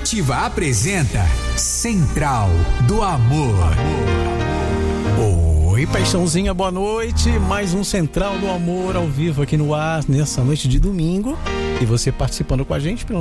Nativa apresenta Central do Amor. Oi, paixãozinha, boa noite. Mais um Central do Amor ao vivo aqui no ar nessa noite de domingo. E você participando com a gente pelo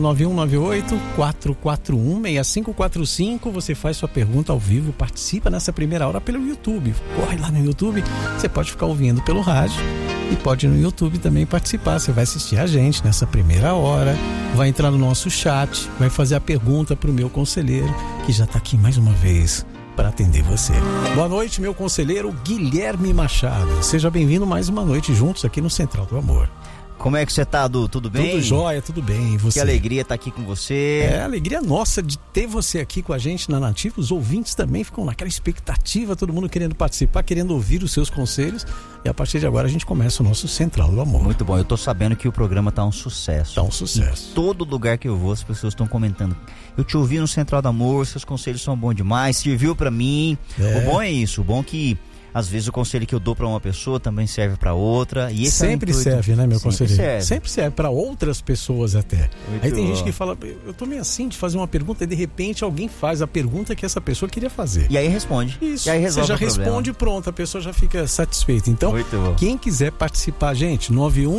9198-441-6545. Você faz sua pergunta ao vivo, participa nessa primeira hora pelo YouTube. Corre lá no YouTube, você pode ficar ouvindo pelo rádio e pode no YouTube também participar. Você vai assistir a gente nessa primeira hora, vai entrar no nosso chat, vai fazer a pergunta para o meu conselheiro, que já está aqui mais uma vez para atender você. Boa noite, meu conselheiro Guilherme Machado. Seja bem-vindo mais uma noite juntos aqui no Central do Amor. Como é que você tá, Du? Tudo bem? Tudo jóia, tudo bem. E você? Que alegria estar aqui com você. É, alegria nossa de ter você aqui com a gente na Nativa. Os ouvintes também ficam naquela expectativa, todo mundo querendo participar, querendo ouvir os seus conselhos. E a partir de agora a gente começa o nosso Central do Amor. Muito bom, eu tô sabendo que o programa tá um sucesso. Tá um sucesso. Em todo lugar que eu vou, as pessoas estão comentando. Eu te ouvi no Central do Amor, seus conselhos são bons demais, serviu pra mim. O bom é isso, o bom é que às vezes o conselho que eu dou pra uma pessoa também serve pra outra. E esse sempre serve, né, meu conselheiro? Sempre serve pra outras pessoas até. Muito Aí tem bom. gente que fala, eu tô meio assim de fazer uma pergunta e de repente alguém faz a pergunta que essa pessoa queria fazer. E aí responde. Isso, e aí resolve você já o problema. responde, pronto, a pessoa já fica satisfeita. Então, Muito bom. quem quiser participar, gente,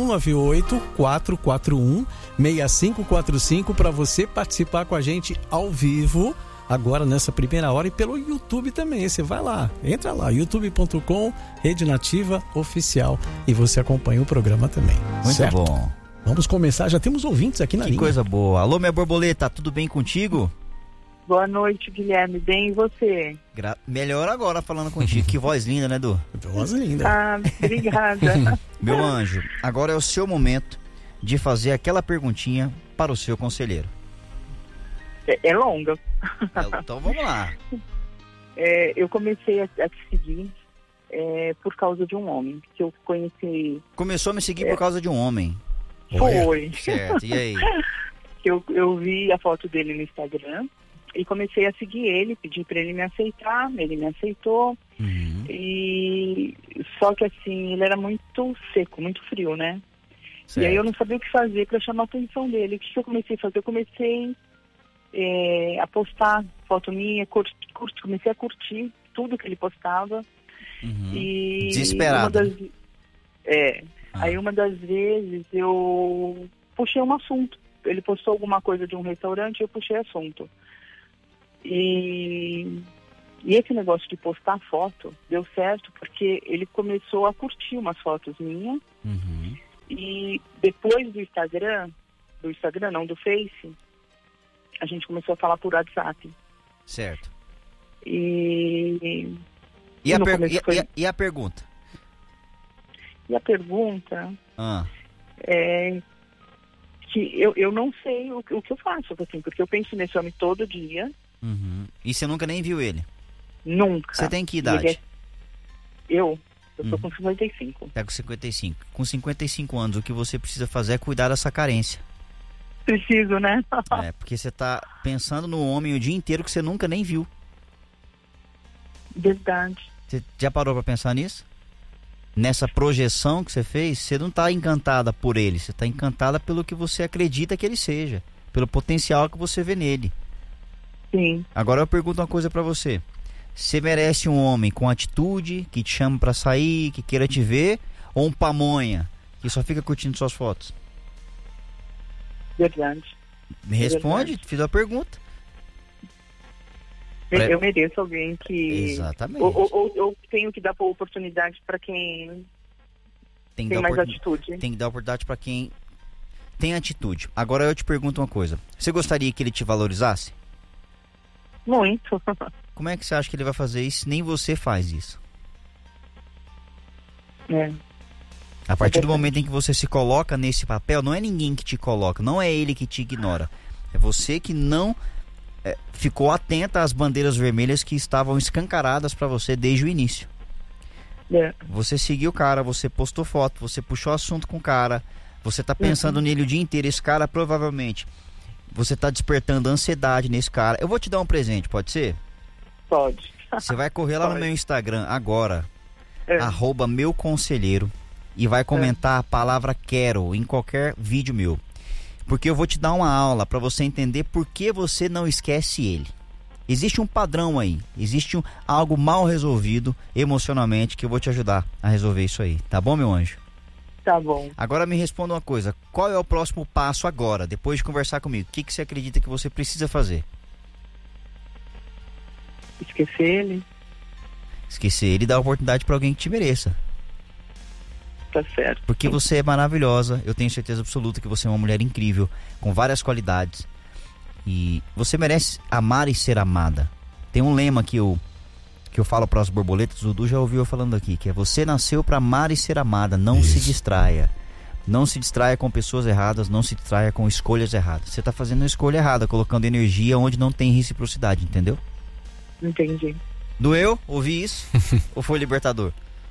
9198-441-6545 para você participar com a gente ao vivo. Agora nessa primeira hora e pelo YouTube também, você vai lá, entra lá, youtube.com, Rede Nativa Oficial, e você acompanha o programa também. Muito certo? bom. Vamos começar, já temos ouvintes aqui na Que linha. coisa boa. Alô, minha borboleta, tudo bem contigo? Boa noite, Guilherme. Bem, e você? Melhor agora falando contigo. Que voz linda, né, Du? Voz linda. Ah, obrigada. Meu anjo, agora é o seu momento de fazer aquela perguntinha para o seu conselheiro. É longa. Então vamos lá. Eu comecei a te seguir por causa de um homem que eu conheci. Começou a me seguir por causa de um homem. Foi. Certo, e aí? Eu vi a foto dele no Instagram e comecei a seguir ele, pedi pra ele me aceitar, ele me aceitou. Uhum. E só que assim, ele era muito seco, muito frio, né? Certo. E aí eu não sabia o que fazer pra chamar a atenção dele. O que eu comecei a fazer? Eu comecei a postar foto minha, comecei a curtir tudo que ele postava. Uhum. E desesperado. Aí uma das vezes eu puxei um assunto. Ele postou alguma coisa de um restaurante e eu puxei assunto. E esse negócio de postar foto deu certo porque ele começou a curtir umas fotos minhas. Uhum. E depois do Face, a gente começou a falar por WhatsApp. Certo. E a começo foi- e a pergunta? E a pergunta Ah. é que eu não sei o que eu faço, assim, porque eu penso nesse homem todo dia. Uhum. E você nunca nem viu ele? Nunca. Você tem que idade? Eu tô com 55. Tá com 55. Com 55 anos, o que você precisa fazer é cuidar dessa carência. Preciso, né? Porque você tá pensando no homem o dia inteiro que você nunca nem viu. Verdade. Você já parou pra pensar nisso? Nessa projeção que você fez, você não tá encantada por ele, você tá encantada pelo que você acredita que ele seja, pelo potencial que você vê nele. Sim. Agora eu pergunto uma coisa pra você. Você merece um homem com atitude, que te chama pra sair, que queira te ver, ou um pamonha, que só fica curtindo suas fotos? Verdade. Me responde, Verdade. fiz a pergunta. Eu mereço alguém que... Exatamente. Ou tenho que dar oportunidade para quem tem mais atitude. Tem que dar oportunidade pra quem tem atitude. Agora eu te pergunto uma coisa. Você gostaria que ele te valorizasse? Muito. Como é que você acha que ele vai fazer isso se nem você faz isso? A partir do momento em que você se coloca nesse papel, não é ninguém que te coloca, não é ele que te ignora. É você que não ficou atenta às bandeiras vermelhas que estavam escancaradas pra você desde o início. Você seguiu o cara, você postou foto, você puxou assunto com o cara, você tá pensando nele o dia inteiro. Esse cara provavelmente, você tá despertando ansiedade nesse cara. Eu vou te dar um presente, pode ser? Pode. Você vai correr lá no meu Instagram agora, @meuconselheiro, e vai comentar a palavra quero em qualquer vídeo meu. Porque eu vou te dar uma aula para você entender por que você não esquece ele. Existe um padrão aí, existe algo mal resolvido emocionalmente que eu vou te ajudar a resolver isso aí, tá bom, meu anjo? Tá bom. Agora me responda uma coisa, qual é o próximo passo agora, depois de conversar comigo? O que você acredita que você precisa fazer? Esquecer ele. Esquecer ele e dar oportunidade para alguém que te mereça. Tá certo. Porque você é maravilhosa, eu tenho certeza absoluta que você é uma mulher incrível, com várias qualidades. E você merece amar e ser amada. Tem um lema que eu falo para as borboletas, o Dudu já ouviu eu falando aqui, que é: você nasceu para amar e ser amada, não se distraia. Não se distraia com pessoas erradas, não se distraia com escolhas erradas. Você está fazendo uma escolha errada, colocando energia onde não tem reciprocidade, entendeu? Entendi. Doeu? Ouvi isso? Ou foi libertador?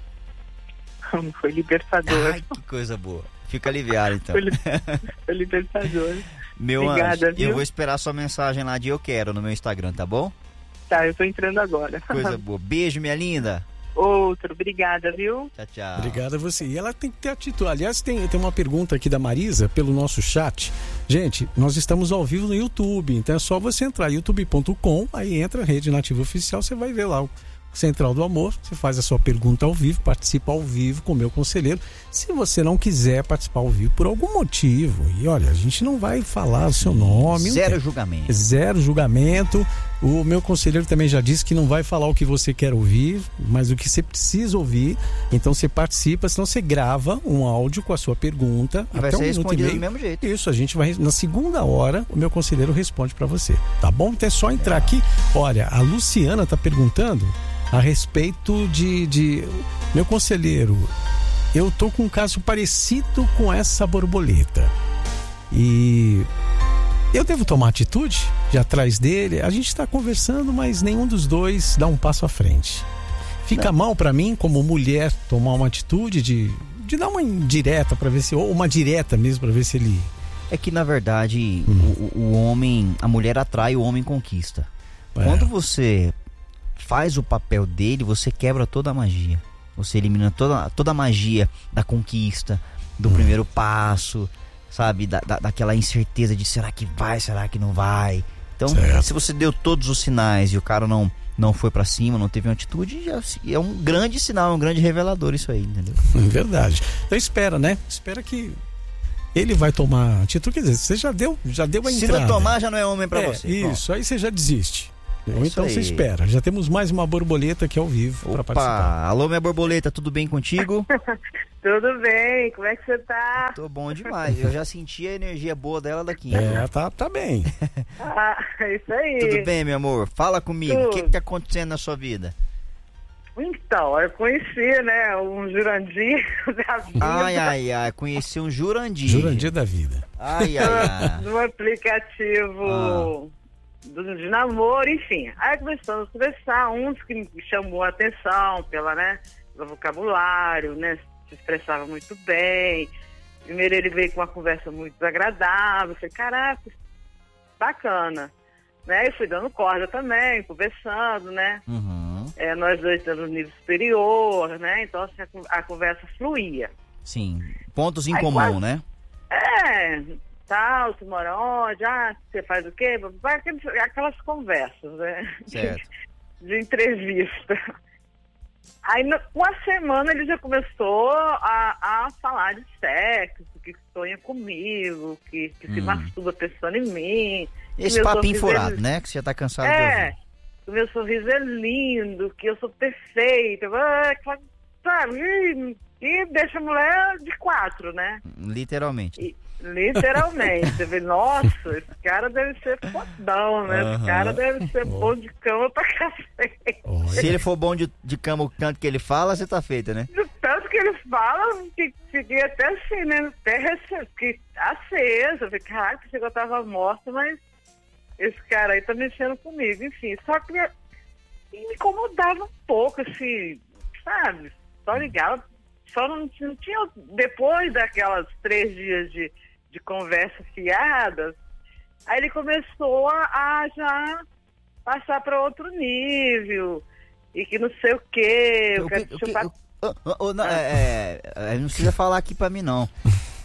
Foi libertador. Ai, que coisa boa. Fica aliviado, então. Foi libertador. Meu Obrigada, anjo, viu? eu vou esperar sua mensagem lá de eu quero no meu Instagram, tá bom? Tá, eu tô entrando agora. Coisa boa. Beijo, minha linda. Outro, obrigada, viu? Tchau, tchau. Obrigado a você. E ela tem que ter atitude. Aliás, tem uma pergunta aqui da Marisa pelo nosso chat. Gente, nós estamos ao vivo no YouTube, então é só você entrar youtube.com, aí entra a Rede Nativa Oficial, você vai ver lá o Central do Amor, você faz a sua pergunta ao vivo, participa ao vivo com o meu conselheiro. Se você não quiser participar ao vivo por algum motivo, e olha, a gente não vai falar o seu nome. Zero julgamento. Zero julgamento. O meu conselheiro também já disse que não vai falar o que você quer ouvir, mas o que você precisa ouvir. Então você participa, senão você grava um áudio com a sua pergunta. E vai até ser 1 minuto e respondido meio. do mesmo jeito. Isso, a gente vai, na segunda hora, o meu conselheiro responde para você, tá bom? Então é só entrar aqui. Olha, a Luciana tá perguntando a respeito de meu conselheiro, eu tô com um caso parecido com essa borboleta e eu devo tomar atitude de atrás dele? A gente está conversando, mas nenhum dos dois dá um passo à frente. Fica mal para mim como mulher tomar uma atitude de dar uma indireta para ver se, ou uma direta mesmo para ver se ele... É que na verdade o homem, a mulher atrai, o homem conquista. Quando você faz o papel dele, você quebra toda a magia. Você elimina toda a magia da conquista, do primeiro passo, sabe? Daquela incerteza de será que vai, será que não vai. Então, se você deu todos os sinais e o cara não foi pra cima, não teve uma atitude, já é um grande sinal, um grande revelador isso aí, entendeu? É verdade. Então espera, né? Espera que ele vai tomar atitude. Quer dizer, você já deu a entrada. Se não tomar, já não é homem pra você. Isso, aí você já desiste. Ou Isso então aí. você espera. Já temos mais uma borboleta aqui ao vivo para participar. Alô, minha borboleta, tudo bem contigo? Tudo bem, como é que você tá? Tô bom demais, eu já senti a energia boa dela daqui. Tá bem. Isso aí. Tudo bem, meu amor? Fala comigo, o que tá acontecendo na sua vida? Então, eu conheci, né, um Jurandir da vida. Ai, conheci um Jurandir. Jurandir da vida. Ai. No aplicativo de namoro, enfim. Aí começamos a conversar, uns que me chamou a atenção pelo vocabulário, né, se expressava muito bem. Primeiro ele veio com uma conversa muito desagradável, eu falei, caraca, bacana. Né, e fui dando corda também, conversando, né. Nós dois estamos no nível superior, né, então assim, a conversa fluía. Sim, pontos em aí, comum, né? Tal, você mora onde? Você faz o quê? Aquelas conversas, né? Certo. De entrevista. Aí, uma semana, ele já começou a falar de sexo, que sonha comigo, que se masturba pensando em mim. Esse papinho furado, né? Que você já tá cansado de ouvir. O meu sorriso é lindo, que eu sou perfeita. Sabe? E deixa a mulher de 4, né? Literalmente. Literalmente. Eu falei, nossa, esse cara deve ser fodão, né? Esse cara deve ser bom de cama pra cacete. Se ele for bom de cama o tanto que ele fala, você tá feita, né? Do tanto que ele fala, fiquei até assim, né? Até acesa. Eu falei, caraca, pensei que eu tava morta, mas esse cara aí tá mexendo comigo. Enfim, só que me incomodava um pouco, assim, sabe? Só ligava. Só não tinha, depois daquelas 3 dias de conversa fiadas, aí ele começou a já passar para outro nível, e que não sei o quê. Não precisa falar aqui pra mim, não.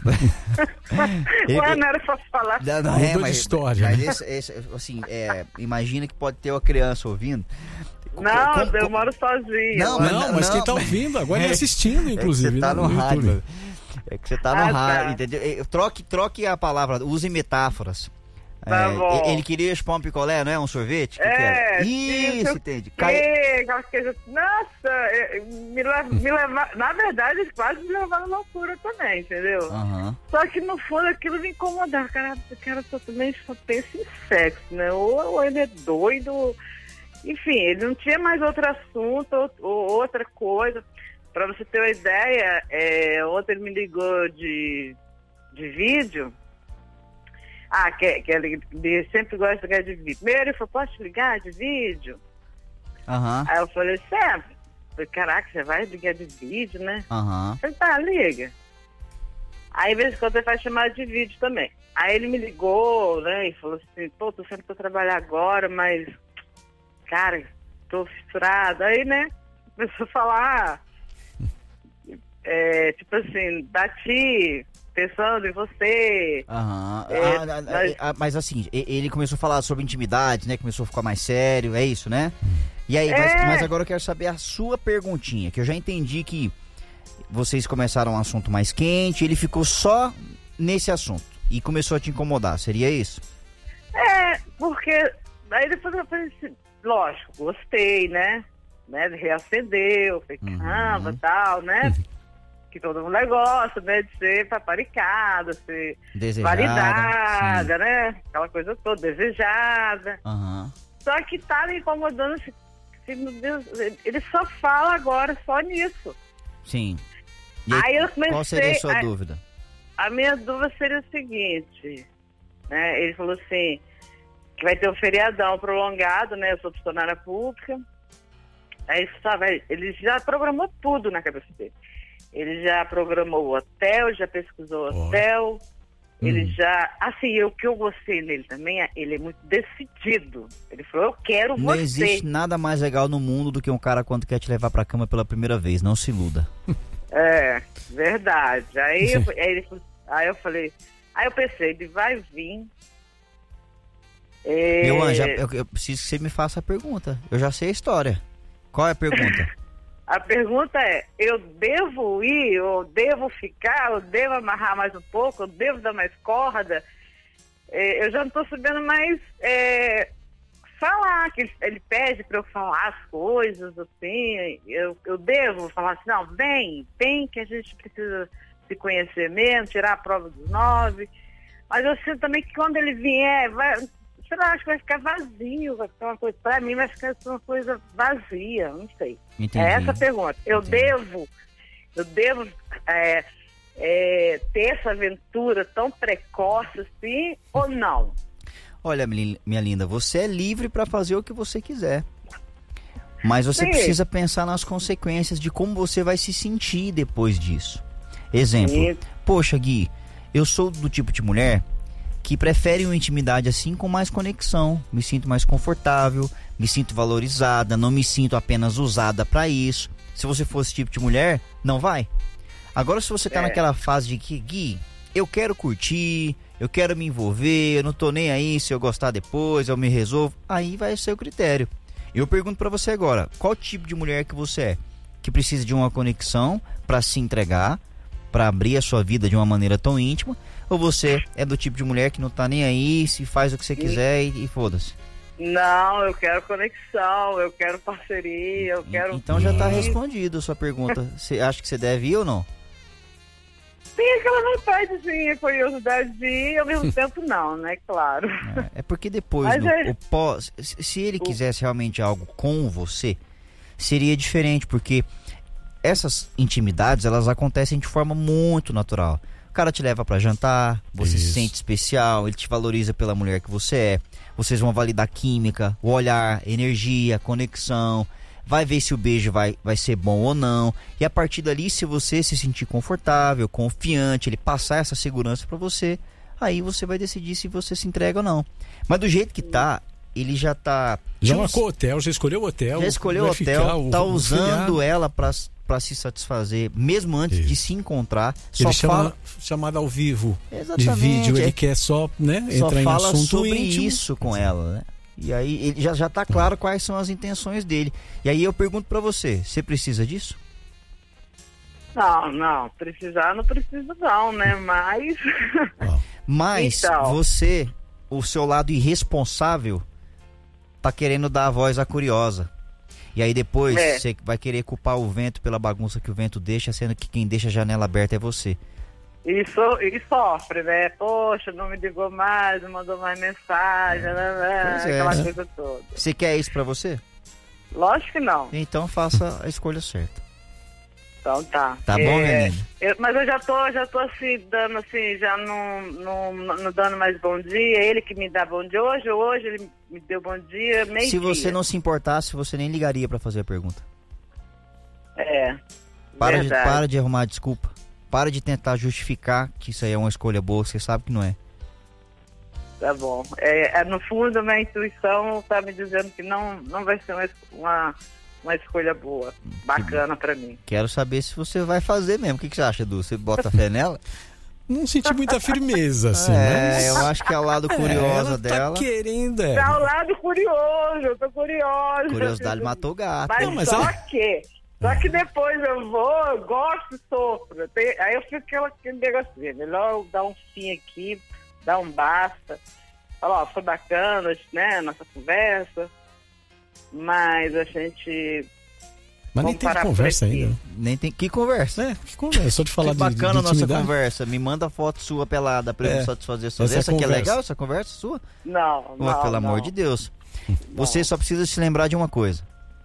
Ué, não era pra falar. Não, Mudou de história, né? Assim, imagina que pode ter uma criança ouvindo. Não, eu moro sozinha. Não, mas quem tá ouvindo agora e assistindo, inclusive. Você tá no rádio. YouTube. É que você tá no rádio, entendeu? Troque a palavra, use metáforas. Tá bom. Ele queria chupar um picolé, não é? Um sorvete? Isso, entende? Nossa, me leva, na verdade, eles quase me levaram à loucura também, entendeu? Uhum. Só que no fundo aquilo me incomodava. Cara, o cara também só pensa em sexo, né? Ou ele é doido. Enfim, ele não tinha mais outro assunto ou outra coisa. Pra você ter uma ideia, ontem ele me ligou de vídeo. Que ele sempre gosta de ligar de vídeo. Primeiro ele falou, posso te ligar de vídeo? Uhum. Aí eu falei, sempre. Falei, caraca, você vai ligar de vídeo, né? Uhum. Eu falei, tá, liga. Aí, de vez em quando, ele faz chamada de vídeo também. Aí ele me ligou, né, e falou assim, pô, tô saindo pra trabalhar agora, mas, cara, tô fissurado. Aí, né, começou a falar, tipo assim, Tati, pensando em você. Mas assim, ele começou a falar sobre intimidade, né? Começou a ficar mais sério, é isso, né? E aí, mas agora eu quero saber a sua perguntinha, que eu já entendi que vocês começaram um assunto mais quente, ele ficou só nesse assunto e começou a te incomodar, seria isso? Porque aí depois eu falei assim, lógico, gostei, né? Reacendeu, falei, caramba, tal, né? Que todo mundo gosta, né? De ser paparicada, ser desejada, validada, né? Aquela coisa toda, desejada. Uhum. Só que tá me incomodando, assim, meu Deus, ele só fala agora só nisso. Sim. E aí eu comecei, qual seria a sua dúvida? A minha dúvida seria o seguinte, né? Ele falou assim, que vai ter um feriadão prolongado, né? Eu sou funcionária pública. Aí ele já programou tudo na cabeça dele. Ele já programou o hotel, já pesquisou o hotel. Ele já... Assim, o que eu gostei nele também, ele é muito decidido. Ele falou, eu quero você. Não existe nada mais legal no mundo do que um cara quando quer te levar pra cama pela primeira vez. Não se iluda. Verdade. Aí eu falei... Aí eu pensei, ele vai vir... Meu anjo, eu preciso que você me faça a pergunta. Eu já sei a história. Qual é a pergunta? A pergunta é, eu devo ir, ou devo ficar, ou devo amarrar mais um pouco, ou devo dar mais corda? Eu já não estou sabendo mais falar, que ele pede para eu falar as coisas, assim, eu devo falar assim, não, vem que a gente precisa se conhecer mesmo, tirar a prova dos 9, mas eu sinto também que quando ele vier, acho que vai ficar vazio, vai ficar uma coisa, pra mim vai ficar uma coisa vazia, não sei. Entendi. É essa a pergunta. Eu devo ter essa aventura tão precoce assim, ou não? Olha, minha linda, você é livre para fazer o que você quiser. Mas você precisa pensar nas consequências de como você vai se sentir depois disso. Exemplo, poxa, Gui, eu sou do tipo de mulher que prefere uma intimidade assim com mais conexão, me sinto mais confortável, me sinto valorizada, não me sinto apenas usada para isso. Se você fosse esse tipo de mulher, não vai. Agora se você tá naquela fase de que, Gui, eu quero curtir, eu quero me envolver, eu não tô nem aí, se eu gostar depois, eu me resolvo, aí vai ser o critério. Eu pergunto para você agora, qual tipo de mulher que você é? Que precisa de uma conexão para se entregar, para abrir a sua vida de uma maneira tão íntima, ou você é do tipo de mulher que não tá nem aí, se faz o que você quiser e foda-se? Não, eu quero conexão, eu quero parceria, eu quero... Então já tá respondido a sua pergunta. Você acha que você deve ir ou não? Tem aquela vontade de ir, curiosidade de ir, ao mesmo tempo não, né? Claro. É porque depois, se ele quisesse realmente algo com você, seria diferente, porque essas intimidades, elas acontecem de forma muito natural. O cara te leva pra jantar, você se sente especial, ele te valoriza pela mulher que você é. Vocês vão validar química, o olhar, energia, conexão. Vai ver se o beijo vai ser bom ou não. E a partir dali, se você se sentir confortável, confiante, ele passar essa segurança pra você, aí você vai decidir se você se entrega ou não. Mas do jeito que tá, ele já tá... Já marcou o hotel, já escolheu o hotel. Já escolheu o hotel, tá usando ela pra se satisfazer, mesmo antes de se encontrar. Ele chamada ao vivo. Exatamente, de vídeo, ele quer só, né, entrar em assunto sobre íntimo. isso com ela, né? E aí ele já tá claro quais são as intenções dele. E aí eu pergunto pra você precisa disso? Não, precisar não preciso não, né? Mas então, você, o seu lado irresponsável, tá querendo dar a voz à curiosa. E aí depois você vai querer culpar o vento pela bagunça que o vento deixa, sendo que quem deixa a janela aberta é você. E sofre, né? Poxa, não me ligou mais, não mandou mais mensagem, aquela coisa toda. Você quer isso pra você? Lógico que não. Então faça a escolha certa. Então tá. Tá bom, minha linda? Mas eu já tô assim, dando assim, já não dando mais bom dia. Ele que me dá bom dia hoje ele me deu bom dia, meio-dia. Se você não se importasse, você nem ligaria pra fazer a pergunta. Para de arrumar desculpa. Para de tentar justificar que isso aí é uma escolha boa, você sabe que não é. Tá bom. No fundo, a minha intuição tá me dizendo que não vai ser uma escolha boa, bacana pra mim. Quero saber se você vai fazer mesmo. O que você acha, Du? Você bota fé nela? Não senti muita firmeza, assim, né? Eu acho que é o lado curioso dela. Tá querendo, Tá o lado curioso, eu tô curiosa. Curiosidade matou o gato. Mas só que depois eu gosto e sofro. Aí eu fico aquele negocinho. Melhor eu dar um fim aqui, dar um basta. Falar, foi bacana, né, nossa conversa. Mas a gente... Mas nem tem conversa ainda. Nem tem... Que conversa? Que conversa? Só de falar que bacana a nossa intimidade. Conversa. Me manda foto sua pelada pra eu me satisfazer. Essa aqui é legal, essa conversa sua? Não. Pelo amor de Deus. Você só precisa se lembrar de uma coisa.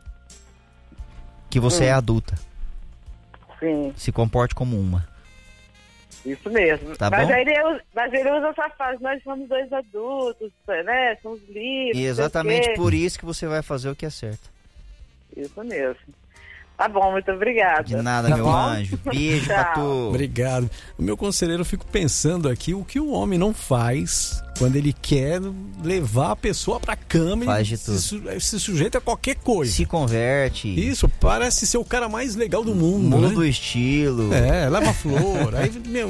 Que você é adulta. Sim. Se comporte como uma. Isso mesmo. Tá mas bom? ele usa essa frase, nós somos dois adultos, né? Somos livres. E exatamente por isso que você vai fazer o que é certo. Isso mesmo. Tá bom, muito obrigada. De nada, Tá meu bom? anjo. Beijo pra tu. Obrigado. O meu conselheiro, eu fico pensando aqui o que o homem não faz quando ele quer levar a pessoa pra cama. Faz e de tudo. se sujeita a qualquer coisa. Se converte. Isso, parece ser o cara mais legal do mundo. Muda né? o estilo. Leva flor. Aí,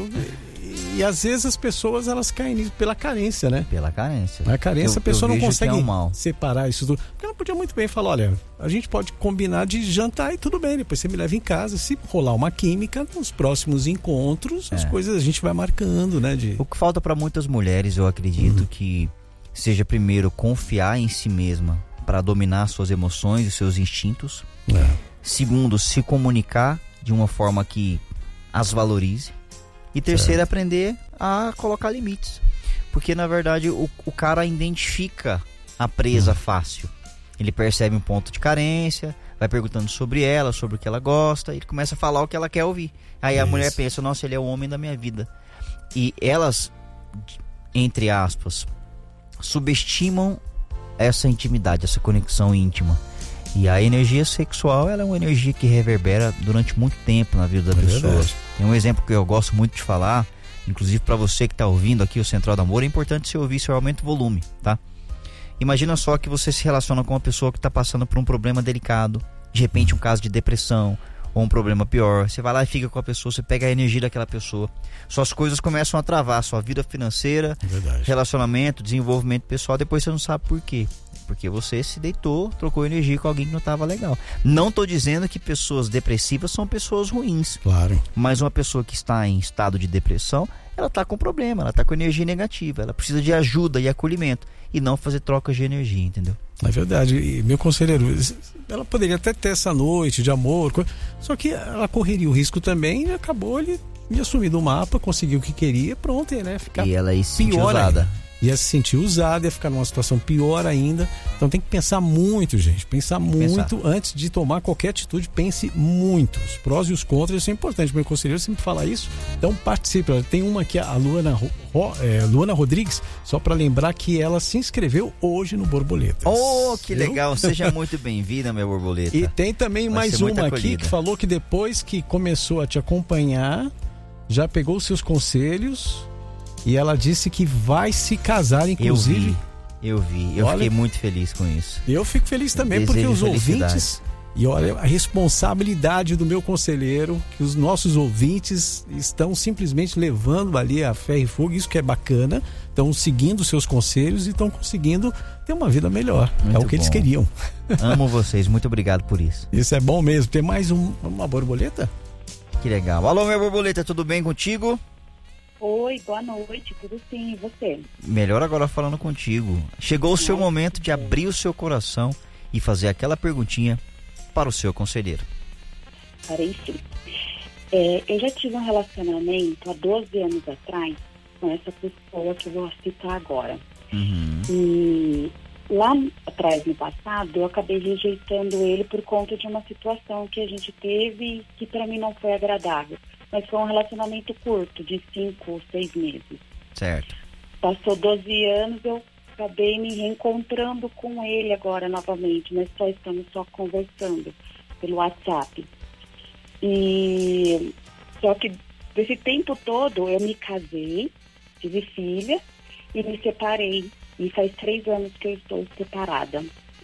e às vezes as pessoas elas caem nisso pela carência, né? Pela carência. A carência, a pessoa não consegue mal. separar isso tudo. Porque ela podia muito bem falar, olha, a gente pode combinar de jantar e tudo bem, depois você me leva em casa. Se rolar uma química, nos próximos encontros, as coisas a gente vai marcando, né? O que falta para muitas mulheres, eu acredito, que seja primeiro confiar em si mesma para dominar suas emoções e seus instintos. Segundo, se comunicar de uma forma que as valorize. E terceiro, aprender a colocar limites. Porque, na verdade, o cara identifica a presa fácil. Ele percebe um ponto de carência, vai perguntando sobre ela, sobre o que ela gosta, e ele começa a falar o que ela quer ouvir. Aí a mulher pensa, nossa, ele é o homem da minha vida. E elas, entre aspas, subestimam essa intimidade, essa conexão íntima. E a energia sexual, ela é uma energia que reverbera durante muito tempo na vida da pessoa. Verdade. Tem um exemplo que eu gosto muito de falar, inclusive para você que está ouvindo aqui o Central do Amor, é importante você ouvir, você aumenta o volume, tá? Imagina só que você se relaciona com uma pessoa que está passando por um problema delicado, de repente um caso de depressão, ou um problema pior. Você vai lá e fica com a pessoa, você pega a energia daquela pessoa, suas coisas começam a travar, sua vida financeira, relacionamento, desenvolvimento pessoal, depois você não sabe por quê. Porque você se deitou, trocou energia com alguém que não estava legal. Não estou dizendo que pessoas depressivas são pessoas ruins. Claro. Mas uma pessoa que está em estado de depressão, ela está com problema, ela está com energia negativa. Ela precisa de ajuda e acolhimento. E não fazer trocas de energia, entendeu? É verdade. E meu conselheiro, ela poderia até ter essa noite de amor, só que ela correria o risco também e acabou ele ia sumir do mapa, conseguiu o que queria, pronto, né? Ficar e ela ia se sentir pior usada. Ainda. Ia se sentir usada, ia ficar numa situação pior ainda. Então tem que pensar muito, gente. Pensar muito antes de tomar qualquer atitude. Pense muito. Os prós e os contras, isso é importante. Meu conselheiro sempre fala isso. Então participe. Tem uma aqui, a Luana Rodrigues, só para lembrar que ela se inscreveu hoje no Borboletas. Oh, que legal. Seja muito bem-vinda, minha borboleta. E tem também mais uma aqui que falou que depois que começou a te acompanhar, já pegou os seus conselhos. E ela disse que vai se casar, inclusive, Eu vi, eu fiquei muito feliz com isso. Eu fico feliz também, porque os ouvintes... E olha a responsabilidade do meu conselheiro, que os nossos ouvintes estão simplesmente levando ali a ferro e fogo, isso que é bacana, estão seguindo os seus conselhos e estão conseguindo ter uma vida melhor. Muito é o que eles queriam. Amo vocês, muito obrigado por isso. Isso é bom mesmo. Tem mais uma borboleta? Que legal. Alô, minha borboleta, tudo bem contigo? Oi, boa noite, tudo sim, e você? Melhor agora falando contigo. Chegou o seu momento de abrir o seu coração e fazer aquela perguntinha para o seu conselheiro. Farei sim. Eu já tive um relacionamento há 12 anos atrás com essa pessoa que eu vou citar agora. E lá atrás, no passado, eu acabei rejeitando ele por conta de uma situação que a gente teve que para mim não foi agradável. Mas foi um relacionamento curto, de 5 ou 6 meses. Certo. Passou 12 anos, eu acabei me reencontrando com ele agora novamente, mas só estamos conversando pelo WhatsApp. E só que desse tempo todo eu me casei, tive filha e me separei. E faz 3 anos que eu estou separada.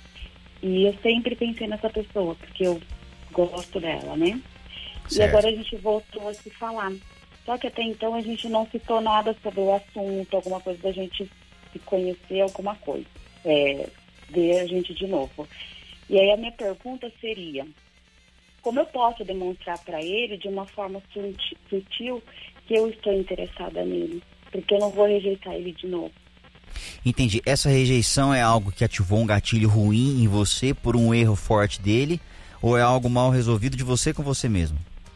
E eu sempre pensei nessa pessoa, porque eu gosto dela, né? Certo. E agora a gente voltou a se falar. Só que até então a gente não citou nada sobre o assunto, alguma coisa da gente se conhecer, alguma coisa. Ver a gente de novo. E aí a minha pergunta seria, como eu posso demonstrar para ele de uma forma sutil que eu estou interessada nele? Porque eu não vou rejeitar ele de novo. Entendi. Essa rejeição é algo que ativou um gatilho ruim em você por um erro forte dele? Ou é algo mal resolvido de você com você mesmo?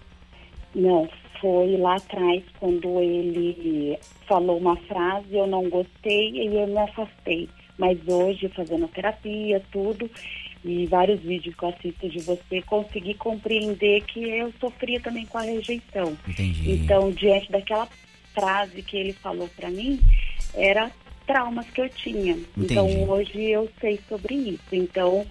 Não, foi lá atrás quando ele falou uma frase, eu não gostei e eu me afastei. Mas hoje, fazendo terapia, tudo, e vários vídeos que eu assisto de você, consegui compreender que eu sofria também com a rejeição. Entendi. Então, diante daquela frase que ele falou pra mim, era traumas que eu tinha. Entendi. Então, hoje eu sei sobre isso. Então,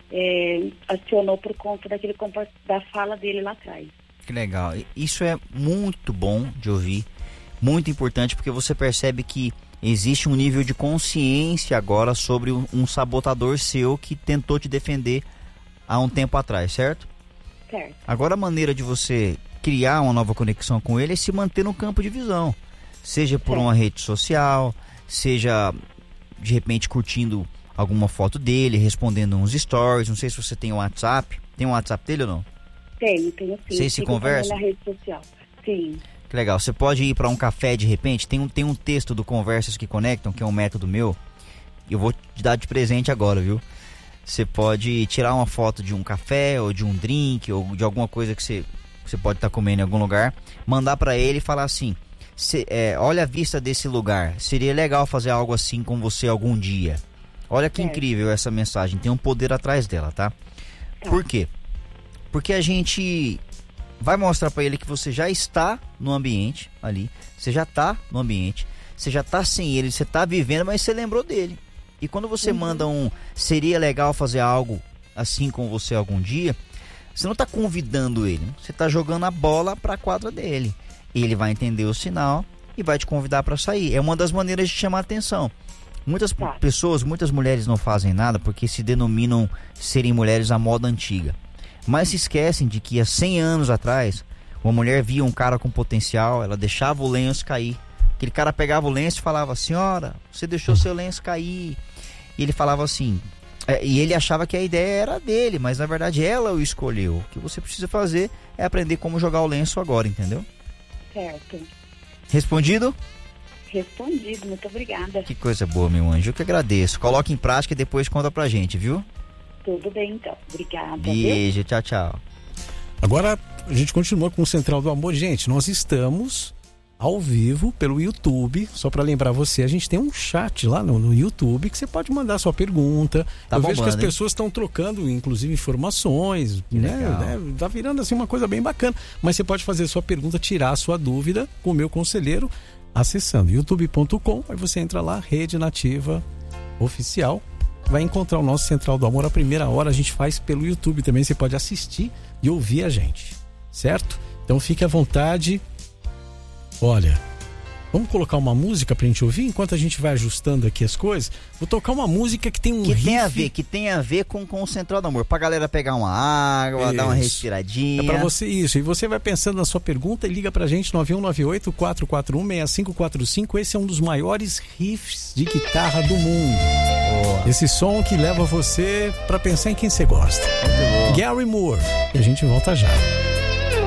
acionou por conta da fala dele lá atrás. Que legal. Isso é muito bom de ouvir, muito importante, porque você percebe que existe um nível de consciência agora sobre um sabotador seu que tentou te defender há um tempo atrás, certo? Certo. Agora a maneira de você criar uma nova conexão com ele é se manter no campo de visão, seja por uma rede social, seja de repente curtindo alguma foto dele, respondendo uns stories. Não sei se você tem o WhatsApp. Tem o WhatsApp dele ou não? Tenho sim. Vocês se conversam? Na rede social, sim. Que legal. Você pode ir para um café de repente. Tem um texto do Conversas que Conectam, que é um método meu. Eu vou te dar de presente agora, viu? Você pode tirar uma foto de um café, ou de um drink, ou de alguma coisa que você pode estar comendo em algum lugar. Mandar para ele e falar assim: olha a vista desse lugar. Seria legal fazer algo assim com você algum dia. Olha que incrível essa mensagem. Tem um poder atrás dela, tá? Por quê? Porque a gente vai mostrar para ele que você já está no ambiente ali, você já está no ambiente, você já está sem ele, você está vivendo, mas você lembrou dele. E quando você manda seria legal fazer algo assim com você algum dia, você não está convidando ele, você está jogando a bola para a quadra dele. Ele vai entender o sinal e vai te convidar para sair. É uma das maneiras de chamar a atenção. Muitas pessoas, muitas mulheres não fazem nada porque se denominam serem mulheres à moda antiga. Mas se esquecem de que há 100 anos atrás, uma mulher via um cara com potencial, ela deixava o lenço cair. Aquele cara pegava o lenço e falava: senhora, você deixou seu lenço cair. E ele falava assim, e ele achava que a ideia era dele, mas na verdade ela o escolheu. O que você precisa fazer é aprender como jogar o lenço agora, entendeu? Certo. Respondido? Respondido, muito obrigada. Que coisa boa, meu anjo, eu que agradeço. Coloque em prática e depois conta pra gente, viu? Tudo bem, então. Obrigada. Beijo, viu? Tchau, tchau. Agora a gente continua com o Central do Amor. Gente, nós estamos ao vivo pelo YouTube. Só para lembrar você, a gente tem um chat lá no YouTube que você pode mandar sua pergunta. Tá vejo que as hein? pessoas estão trocando, inclusive, informações, né? Tá virando assim uma coisa bem bacana. Mas você pode fazer sua pergunta, tirar a sua dúvida com o meu conselheiro acessando youtube.com. Aí você entra lá, Rede Nativa Oficial. Vai encontrar o nosso Central do Amor. A primeira hora a gente faz pelo YouTube também. Você pode assistir e ouvir a gente, certo? Então fique à vontade. Olha, Vamos colocar uma música pra gente ouvir enquanto a gente vai ajustando aqui as coisas? Vou tocar uma música que tem um riff... Que tem a ver com o Central do Amor. Pra galera pegar uma água, dar uma respiradinha. É pra você isso. E você vai pensando na sua pergunta e liga pra gente 9198-441-6545. Esse é um dos maiores riffs de guitarra do mundo. Boa. Esse som que leva você pra pensar em quem você gosta. Gary Moore. E a gente volta já.